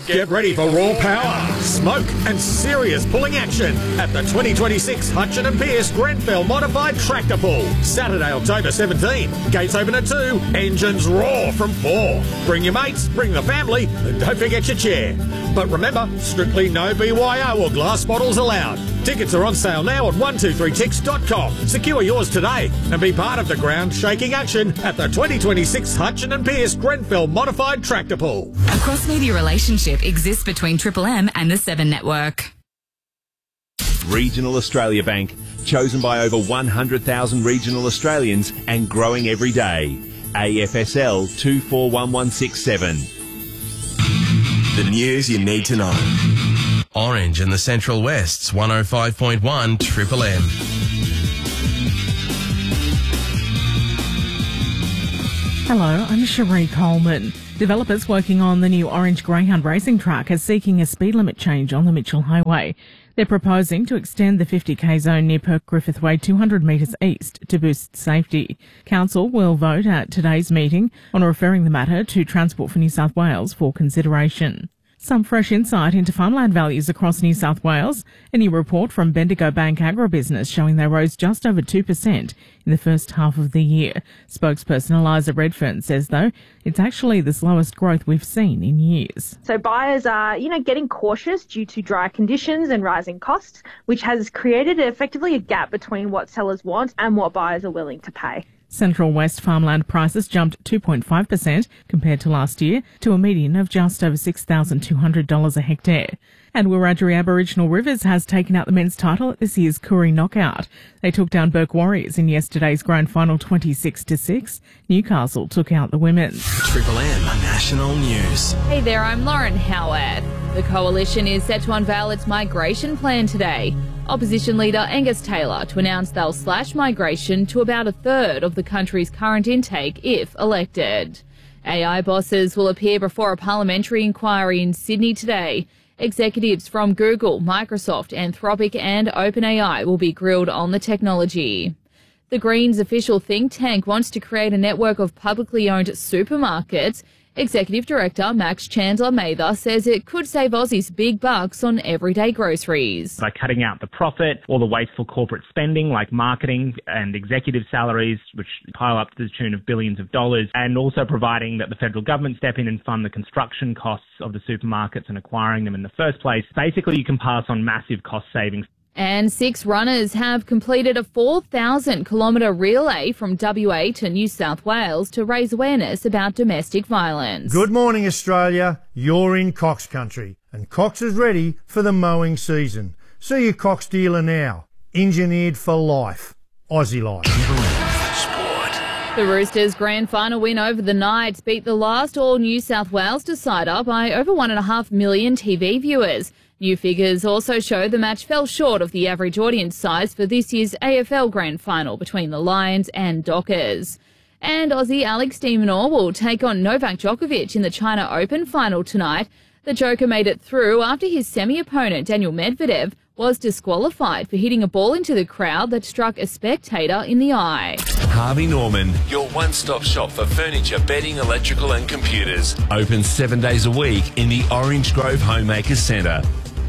Get ready for raw power, smoke and serious pulling action at the 2026 Hutchin and Pearce Grenfell Modified Tractor Pull. Saturday, October 17. Gates open at 2, engines roar from 4. Bring your mates, bring the family, and don't forget your chair. But remember, strictly no BYO or glass bottles allowed. Tickets are on sale now at 123tix.com. Secure yours today and be part of the ground-shaking action at the 2026 Hutchin and Pearce Grenfell Modified Tractor Pull. A cross-media relationship exists between Triple M and the 7 Network. Regional Australia Bank, chosen by over 100,000 regional Australians and growing every day. AFSL 241167. The news you need to know. Orange in the Central West's 105.1 Triple M. Hello, I'm Cherie Coleman. Developers working on the new Orange Greyhound racing track are seeking a speed limit change on the Mitchell Highway. They're proposing to extend the 50k zone near Perk Griffith Way 200 metres east to boost safety. Council will vote at today's meeting on referring the matter to Transport for New South Wales for consideration. Some fresh insight into farmland values across New South Wales. A new report from Bendigo Bank Agribusiness showing they rose just over 2% in the first half of the year. Spokesperson Eliza Redfern says, though, it's actually the slowest growth we've seen in years. So buyers are, getting cautious due to dry conditions and rising costs, which has created effectively a gap between what sellers want and what buyers are willing to pay. Central West farmland prices jumped 2.5% compared to last year to a median of just over $6,200 a hectare. And Wiradjuri Aboriginal Rivers has taken out the men's title at this year's Koori Knockout. They took down Burke Warriors in yesterday's grand final 26-6. Newcastle took out the women's. Triple M National News. Hey there, I'm Lauren Howard. The Coalition is set to unveil its migration plan today. Opposition leader Angus Taylor to announce they'll slash migration to about a third of the country's current intake if elected. AI bosses will appear before a parliamentary inquiry in Sydney today. Executives from Google, Microsoft, Anthropic and OpenAI will be grilled on the technology. The Greens official think tank wants to create a network of publicly owned supermarkets. Executive Director Max Chandler Mather says it could save Aussies big bucks on everyday groceries. By cutting out the profit, all the wasteful corporate spending like marketing and executive salaries, which pile up to the tune of billions of dollars, and also providing that the federal government step in and fund the construction costs of the supermarkets and acquiring them in the first place. Basically, you can pass on massive cost savings. And 6 runners have completed a 4,000-kilometre relay from WA to New South Wales to raise awareness about domestic violence. Good morning, Australia. You're in Cox country, and Cox is ready for the mowing season. See your Cox dealer now. Engineered for life. Aussie life. The Roosters' grand final win over the Knights beat the last All New South Wales decider by over 1.5 million TV viewers. New figures also show the match fell short of the average audience size for this year's AFL Grand Final between the Lions and Dockers. And Aussie Alex de Minaur will take on Novak Djokovic in the China Open final tonight. The Joker made it through after his semi-opponent Daniel Medvedev was disqualified for hitting a ball into the crowd that struck a spectator in the eye. Harvey Norman, your one-stop shop for furniture, bedding, electrical and computers. Open 7 days a week in the Orange Grove Homemakers Centre.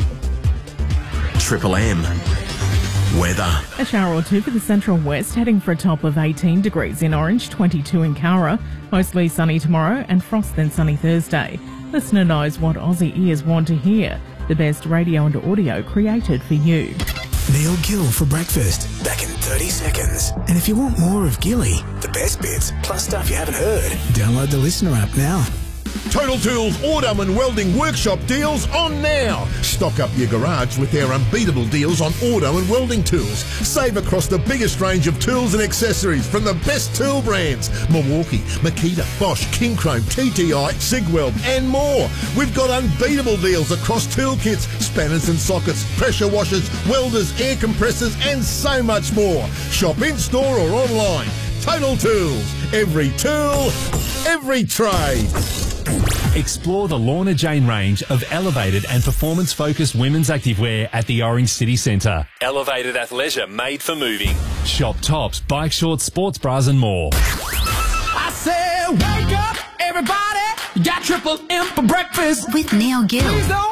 Triple M weather. A shower or two for the Central West, heading for a top of 18 degrees in Orange, 22 in Cowra. Mostly sunny tomorrow and frost then sunny Thursday. Listener knows what Aussie ears want to hear. The best radio and audio created for you. Neil Gill for breakfast, back in 30 seconds. And if you want more of Gilly, the best bits, plus stuff you haven't heard, download the Listener app now. Total Tools Auto and Welding Workshop deals on now. Stock up your garage with their unbeatable deals on auto and welding tools. Save across the biggest range of tools and accessories from the best tool brands: Milwaukee, Makita, Bosch, King Chrome, TTI, Sigweld and more. We've got unbeatable deals across tool kits, spanners and sockets, pressure washers, welders, air compressors and so much more. Shop in-store or online. Total Tools. Every tool, every trade. Explore the Lorna Jane range of elevated and performance-focused women's activewear at the Orange City Centre. Elevated athleisure made for moving. Shop tops, bike shorts, sports bras and more. I said, wake up, everybody. Got Triple M for breakfast With Neil Gill.